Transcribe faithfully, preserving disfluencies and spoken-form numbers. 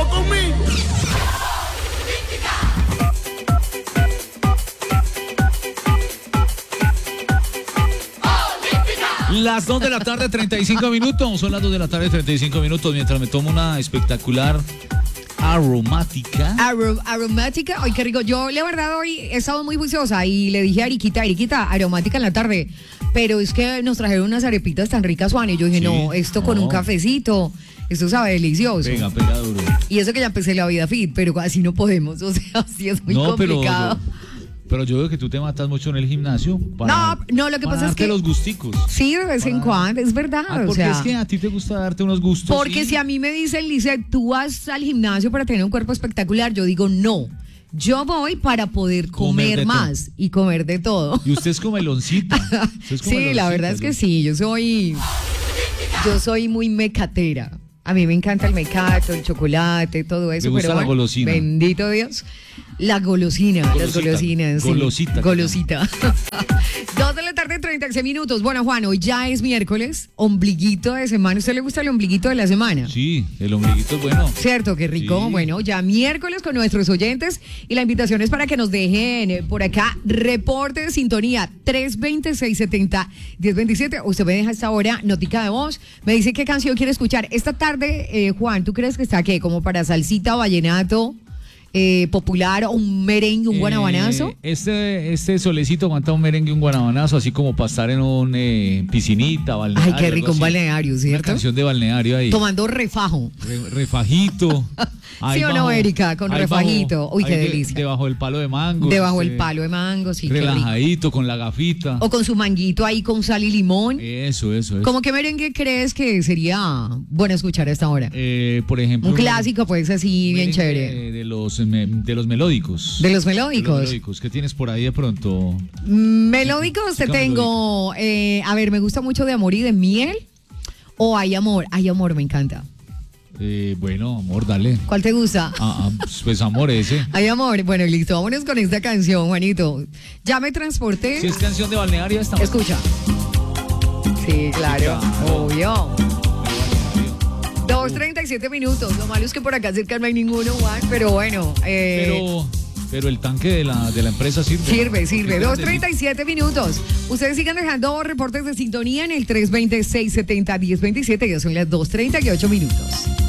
conmigo, conmigo. Las dos de la tarde, treinta y cinco minutos. Son las dos de la tarde, treinta y cinco minutos. Mientras me tomo una espectacular aromática. Aro- aromática. Ay, qué rico. Yo, la verdad, hoy he estado muy juiciosa y le dije a Ariquita, Ariquita, aromática en la tarde. Pero es que nos trajeron unas arepitas tan ricas, Juan. Y yo dije, Sí, no, esto con no. un cafecito. Esto sabe delicioso. Pega, pega duro. Y eso que ya empecé la vida fit, pero así no podemos. O sea, así es muy No, pero, complicado. pero yo veo que tú te matas mucho en el gimnasio. Para, No, no, lo que para pasa es darte que- los gusticos. Sí, de vez en Para- cuando, es verdad. Ah, o porque sea, es que a ti te gusta darte unos gustos. porque sí. si a mí me dicen, Lice, tú vas al gimnasio para tener un cuerpo espectacular, yo digo no. Yo voy para poder Comer comer, de más y comer de todo. Y usted es como eloncita. Usted es Sí, comeloncita, la verdad es que ¿no? sí, yo soy yo soy muy mecatera. A mí me encanta el mecato, el chocolate, todo eso. ¿Le gusta pero la bueno, golosina? Bendito Dios. La golosina, las Golosita. golosinas. sí. Golosita. Golosita. Dos de la tarde, treinta y seis minutos. Bueno, Juan, hoy ya es miércoles, ombliguito de semana. ¿A usted le gusta el ombliguito de la semana? Sí, el ombliguito es bueno. Cierto, qué rico. Sí. Bueno, ya miércoles con nuestros oyentes y la invitación es para que nos dejen eh, por acá reporte de sintonía tres veinte, seiscientos setenta, diez veintisiete. Usted me deja esta hora notica de voz. Me dice qué canción quiere escuchar. Esta tarde, eh, Juan, ¿tú crees que está qué? ¿Como para salsita, vallenato, eh, popular o un merengue, un guanabanazo? Eh, este, este solecito aguanta un merengue, un guanabanazo, así como para estar en un eh, piscinita, balneario. Ay, qué rico, algo un así. balneario, Una ¿cierto? canción de balneario ahí. Tomando refajo. Re- refajito. Ahí ¿Sí o no, Erika? Con ahí refajito. Uy, qué ahí de- delicia. Debajo del palo de mango. Debajo este, del palo de mango, sí, qué rico. relajadito, con la gafita. O con su manguito ahí con sal y limón. Eso, eso, eso. ¿Cómo qué merengue crees que sería bueno escuchar a esta hora? Eh, por ejemplo. Un clásico, pues así, bien merengue chévere. De los, me- de los melódicos. De los De melódicos. los melódicos. ¿Qué tienes por ahí de pronto? Melódicos te Música tengo, eh, a ver, me gusta mucho de Amor y de Miel. O Hay Amor, Hay Amor, me encanta. Eh, bueno, amor, dale. ¿Cuál te gusta? Ah, ah, pues amor ese. Hay Amor, bueno, listo, vámonos con esta canción, Juanito. Ya me transporté. Si es canción de balneario, esta. Escucha. Sí, claro, claro. obvio. dos treinta y siete minutos. Lo malo es que por acá cerca no hay ninguno, Juan, pero bueno. Eh, Pero, pero el tanque de la, de la empresa sirve. Sirve, sirve. Porque dos grande, treinta y siete minutos. Ustedes sigan dejando reportes de sintonía en el tres veinte, seiscientos setenta, diez veintisiete. Ya son las dos treinta y ocho minutos.